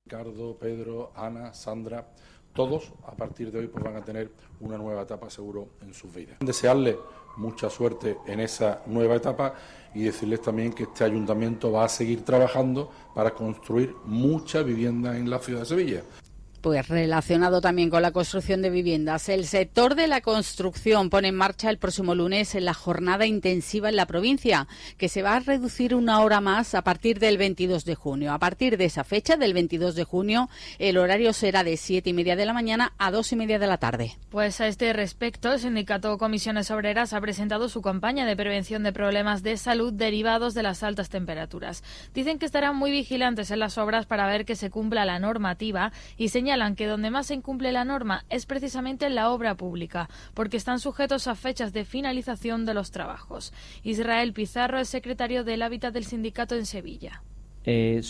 Ricardo, Pedro, Ana, Sandra, todos a partir de hoy pues van a tener una nueva etapa seguro en sus vidas. Desearles mucha suerte en esa nueva etapa y decirles también que este ayuntamiento va a seguir trabajando para construir mucha vivienda en la ciudad de Sevilla. Pues relacionado también con la construcción de viviendas, el sector de la construcción pone en marcha el próximo lunes la jornada intensiva en la provincia, que se va a reducir 1 hora más a partir del 22 de junio. A partir de esa fecha, del 22 de junio, el horario será de 7:30 de la mañana a 2:30 de la tarde. Pues a este respecto, el sindicato Comisiones Obreras ha presentado su campaña de prevención de problemas de salud derivados de las altas temperaturas. Dicen que estarán muy vigilantes en las obras para ver que se cumpla la normativa y señalan que donde más se incumple la norma es precisamente en la obra pública, porque están sujetos a fechas de finalización de los trabajos. Israel Pizarro es secretario del Hábitat del sindicato en Sevilla.